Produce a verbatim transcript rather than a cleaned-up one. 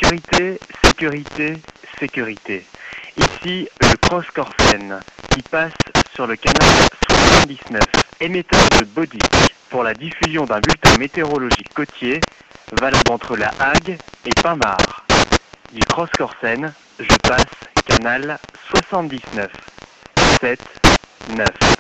Sécurité, sécurité, sécurité. Ici, le Cross-Corsen, qui passe sur le canal soixante-dix-neuf, émetteur de Bodic, pour la diffusion d'un bulletin météorologique côtier, valable entre La Hague et Pinmar. Du Cross-Corsen, je passe canal soixante-dix-neuf, sept, neuf.